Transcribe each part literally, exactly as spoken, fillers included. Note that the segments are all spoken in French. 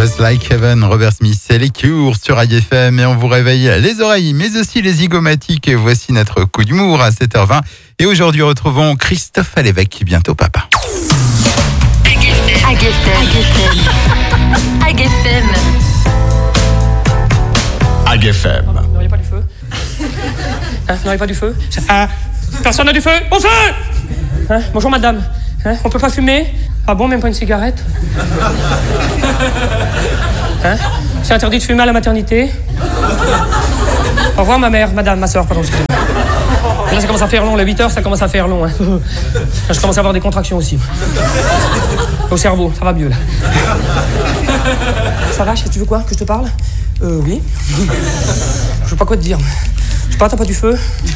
Just Like Heaven, Robert Smith, c'est les Cures sur A F M et on vous réveille les oreilles, mais aussi les zygomatiques. Et voici notre coup d'humour à sept heures vingt. Et aujourd'hui, retrouvons Christophe Alévèque, bientôt papa. A F M. A F M. A F M. Vous n'auriez pas du feu hein, Vous n'auriez pas du feu ah, Personne n'a du feu Au feu hein, bonjour madame. Hein, on peut pas fumer? Ah bon, même pas une cigarette? Hein, c'est interdit de fumer à la maternité. Au revoir ma mère, madame, ma soeur, pardon, excusez-moi. Là ça commence à faire long, les huit heures ça commence à faire long. Hein. Là, je commence à avoir des contractions aussi. Au cerveau, ça va mieux là. Ça va, tu veux quoi? Que je te parle? Euh, oui. Je sais pas quoi te dire. Je sais pas, t'as pas du feu?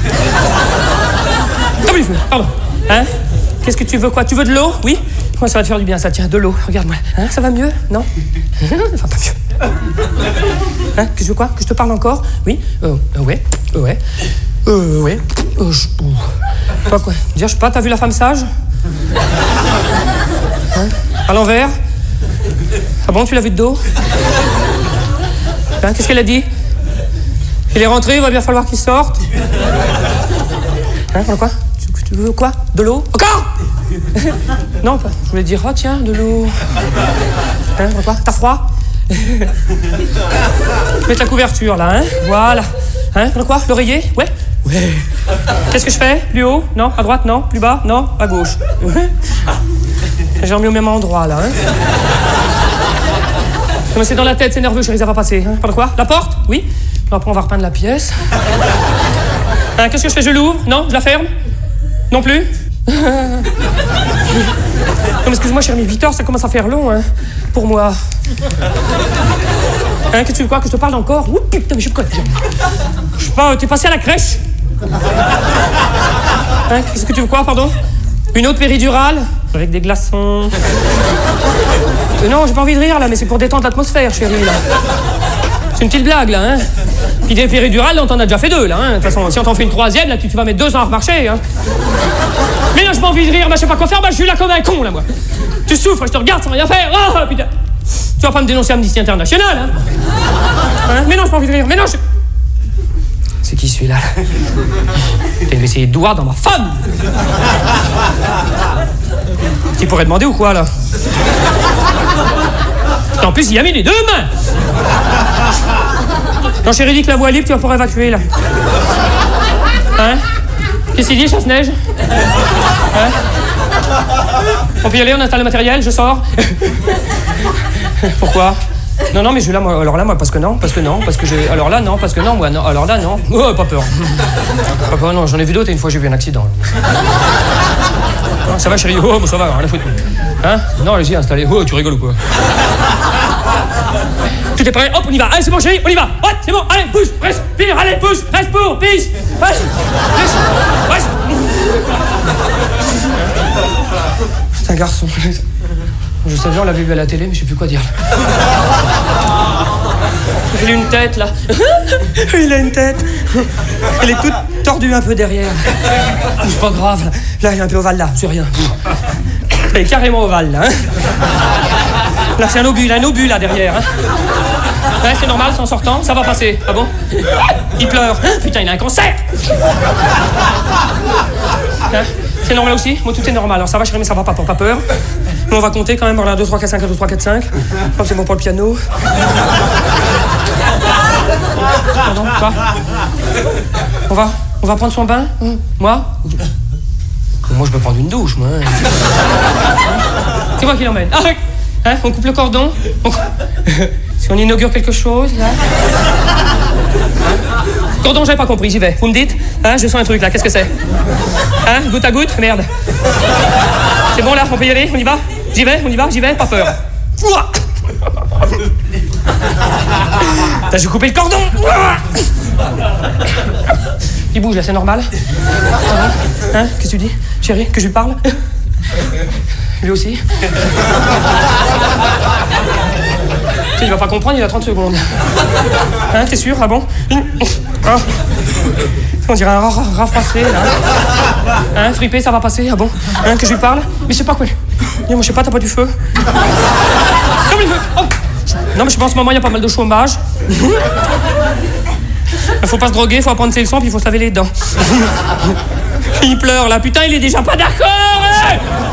T'as pas du feu, pardon. Hein? Qu'est-ce que tu veux quoi? Tu veux de l'eau? Oui? Ouais, ça va te faire du bien ça, tiens, de l'eau, regarde-moi. Hein, ça va mieux? Non? Ça va pas mieux. Hein? Que tu veux quoi? Que je te parle encore? Oui? Euh, euh ouais, euh, ouais. Euh, ouais. Euh, je... Pas quoi? Dire, je sais pas, t'as vu la femme sage? Hein? À l'envers? Ah bon, tu l'as vu de dos? Hein, qu'est-ce qu'elle a dit? Il est rentré, il va bien falloir qu'il sorte. Hein, quoi? Tu, tu veux quoi? De l'eau? Encore? Non, pas. Je voulais dire, oh tiens, de l'eau. Hein, quoi? T'as froid? Mets la couverture là, hein? Voilà. Hein, quoi? L'oreiller? Ouais? Ouais. Qu'est-ce que je fais? Plus haut? Non? À droite? Non? Plus bas? Non? À gauche. J'ai remis au même endroit là, hein? Non, mais c'est dans la tête, c'est nerveux, chérie, ça va passer. Hein? Pardon quoi? La porte? Oui. Après, on va repeindre la pièce. Hein, qu'est-ce que je fais? Je l'ouvre? Non? Je la ferme? Non plus? Non, mais excuse-moi, chérie, mais huit heures, ça commence à faire long, hein, pour moi. Hein, qu'est-ce que tu veux quoi? Que je te parle encore? Ouh, putain, mais je sais pas quoi te dire. Je sais pas, t'es passé à la crèche? Hein, qu'est-ce que tu veux quoi, pardon? Une autre péridurale? Avec des glaçons. Euh, non, j'ai pas envie de rire, là, mais c'est pour détendre l'atmosphère, chérie, là. C'est une petite blague, là, hein. Puis des péridurales, on t'en a déjà fait deux, là, hein. De toute façon, si on t'en fait une troisième, là, tu, tu vas mettre deux ans à remarcher, hein. Mais là, j'ai pas envie de rire, bah, je sais pas quoi faire, bah, je suis là comme un con, là, moi. Tu souffres, je te regarde sans rien faire. Oh, putain. Tu vas pas me dénoncer Amnesty International, hein. Hein? Mais non, j'ai pas envie de rire, mais non, je... C'est qui, celui-là, là? T'as essayé de doigts dans ma femme. Tu pourrais demander ou quoi, là? En plus, il a mis les deux mains. Non, chérie, dis que la voie est libre, tu vas pouvoir évacuer, là. Hein? Qu'est-ce qu'il dit, chasse-neige? Hein? On peut y aller, on installe le matériel, je sors. Pourquoi? Non, non, mais je vais là, moi, alors là, moi, parce que non, parce que non, parce que j'ai... Alors là, non, parce que non, moi, non, alors là, non. Oh, pas peur. Pas peur, non, j'en ai vu d'autres et une fois, j'ai vu un accident. Non, ça va, chérie? Oh, bon, ça va, rien à foutre. Hein? Non, allez-y, installez. Oh, tu rigoles ou quoi? Tout est prêt? Hop, on y va. Allez, c'est bon, chérie, on y va. Hop, c'est bon, allez, pousse, respire, allez, pousse, respire, pisse, pisse, pisse. C'est un garçon. Je savais, on l'avait vu à la télé, mais je sais plus quoi dire. Il a une tête, là. Il a une tête. Elle est toute tordue un peu derrière. C'est pas grave, là. Là, il est un peu ovale, là. C'est rien. Elle est carrément ovale, là. Hein. Là, c'est un obus, il a un obus, là, derrière. Hein. Ouais, c'est normal, c'est en sortant, ça va passer. Ah bon? Il pleure. Putain, il a un cancer. Hein? C'est normal aussi? Moi, tout est normal. Alors, ça va, chérie, mais ça va pas, pas peur. Mais on va compter quand même. un, deux, trois, quatre, cinq, un, deux, trois, quatre, cinq. Comme c'est bon pour le piano. Pardon, quoi? On va, on va prendre son bain? Moi? Moi, je peux prendre une douche, moi. C'est moi qui l'emmène. Ah, hein, on coupe le cordon. On... Si on inaugure quelque chose, là. Hein? Cordon, j'avais pas compris, j'y vais. Vous me dites? Hein, je sens un truc, là. Qu'est-ce que c'est? Hein, goutte à goutte? Merde. C'est bon, là, on peut y aller? On y va? J'y vais, on y va, j'y vais, pas peur. T'as, j'ai coupé le cordon. Il bouge, là, c'est normal? Hein, qu'est-ce que tu dis? Chérie, que je lui parle? Lui aussi? Tu sais, il va pas comprendre, il a trente secondes. Hein, t'es sûr? Ah bon? Ah. On dirait un rat, rat froissé, là. Hein, fripé, ça va passer? Ah bon? Hein, que je lui parle? Mais je sais pas quoi. Moi, je sais pas, t'as pas du feu? Comme le feu! Oh. Non, mais je pense qu'en ce moment, il y a pas mal de chômage. Il faut pas se droguer, il faut apprendre ses leçons, puis il faut se laver les dents. Il pleure, là. Putain, il est déjà pas d'accord, hein.